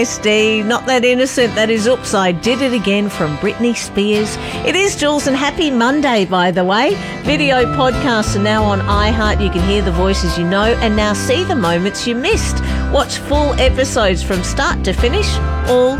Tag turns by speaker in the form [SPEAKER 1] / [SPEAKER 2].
[SPEAKER 1] SD, Not That Innocent, that is Oops, I Did It Again from Britney Spears. It is Jules, and happy Monday, by the way. Video podcasts are now on iHeart. You can hear the voices you know and now see the moments you missed. Watch full episodes from start to finish, all